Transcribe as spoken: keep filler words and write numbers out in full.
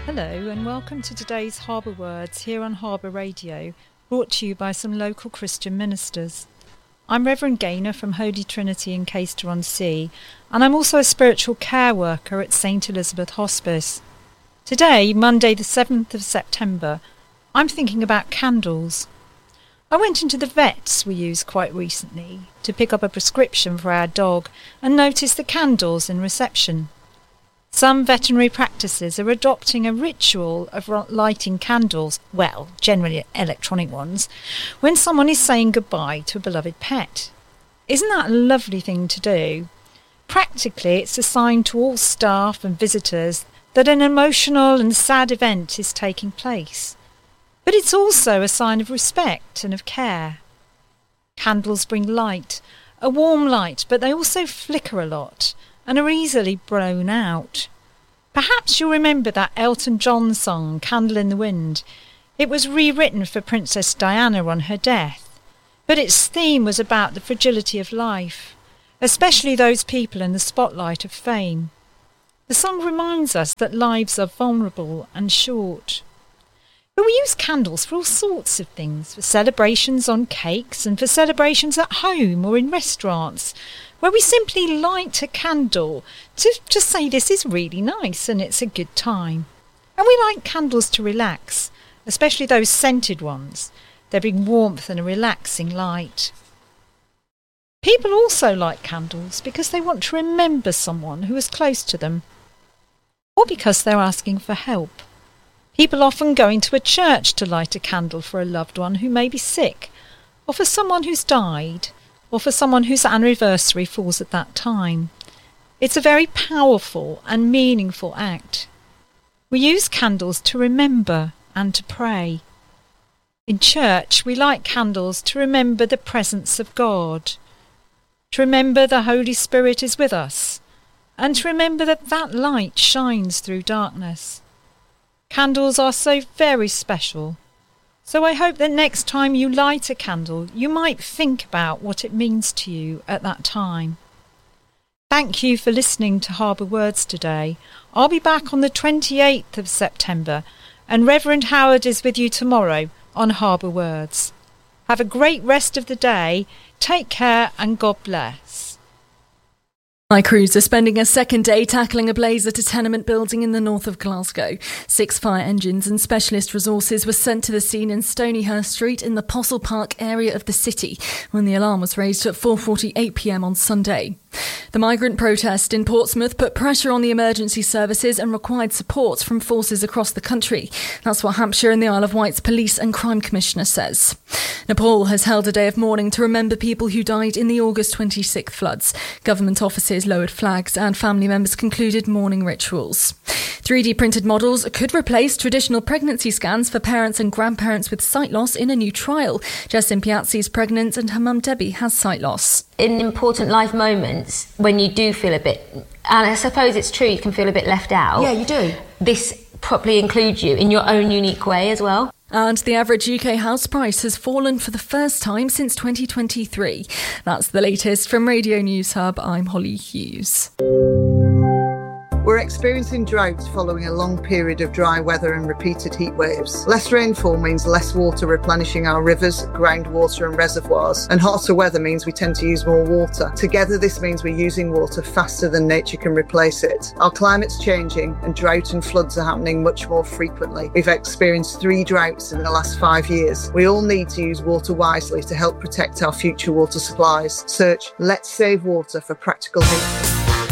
Hello and welcome to today's Harbour Words here on Harbour Radio, brought to you by some local Christian ministers. I'm Reverend Gaynor from Holy Trinity in Caister-on-Sea, and I'm also a spiritual care worker at Saint Elizabeth Hospice. Today, Monday the seventh of September, I'm thinking about candles. I went into the vets we use quite recently to pick up a prescription for our dog and noticed the candles in reception. Some veterinary practices are adopting a ritual of lighting candles, well, generally electronic ones, when someone is saying goodbye to a beloved pet. Isn't that a lovely thing to do? Practically, it's a sign to all staff and visitors that an emotional and sad event is taking place. But it's also a sign of respect and of care. Candles bring light, a warm light, but they also flicker a lot and are easily blown out. Perhaps you'll remember that Elton John song, Candle in the Wind. It was rewritten for Princess Diana on her death, but its theme was about the fragility of life, especially those people in the spotlight of fame. The song reminds us that lives are vulnerable and short. But we use candles for all sorts of things, for celebrations on cakes and for celebrations at home or in restaurants, where we simply light a candle to just say this is really nice and it's a good time. And we light candles to relax, especially those scented ones. They bring warmth and a relaxing light. People also light candles because they want to remember someone who is close to them, or because they're asking for help. People often go into a church to light a candle for a loved one who may be sick, or for someone who's died, or for someone whose anniversary falls at that time. It's a very powerful and meaningful act. We use candles to remember and to pray. In church, we light candles to remember the presence of God, to remember the Holy Spirit is with us, and to remember that that light shines through darkness. Candles are so very special, so I hope that next time you light a candle, you might think about what it means to you at that time. Thank you for listening to Harbour Words today. I'll be back on the twenty-eighth of September, and Reverend Howard is with you tomorrow on Harbour Words. Have a great rest of the day. Take care and God bless. My crews are spending a second day tackling a blaze at a tenement building in the north of Glasgow. Six fire engines and specialist resources were sent to the scene in Stonyhurst Street in the Postle Park area of the city when the alarm was raised at four forty-eight p m on Sunday. The migrant protest in Portsmouth put pressure on the emergency services and required support from forces across the country. That's what Hampshire and the Isle of Wight's Police and Crime Commissioner says. Nepal has held a day of mourning to remember people who died in the August twenty-sixth floods. Government offices lowered flags and family members concluded mourning rituals. three D printed models could replace traditional pregnancy scans for parents and grandparents with sight loss in a new trial. Jessin Piazzi is pregnant and her mum Debbie has sight loss. In important life moments, when you do feel a bit, and I suppose it's true, you can feel a bit left out. Yeah, you do. This properly includes you in your own unique way as well. And the average U K house price has fallen for the first time since twenty twenty-three. That's the latest from Radio News Hub. I'm Holly Hughes. We're experiencing droughts following a long period of dry weather and repeated heat waves. Less rainfall means less water replenishing our rivers, groundwater and reservoirs, and hotter weather means we tend to use more water. Together, this means we're using water faster than nature can replace it. Our climate's changing and drought and floods are happening much more frequently. We've experienced three droughts in the last five years. We all need to use water wisely to help protect our future water supplies. Search Let's Save Water for practical hints.